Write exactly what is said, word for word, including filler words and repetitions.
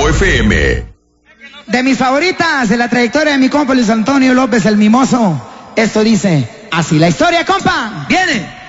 Grupo F M. De mis favoritas de la trayectoria de mi compa Luis Antonio López el Mimoso. Esto dice así la historia, compa. Viene.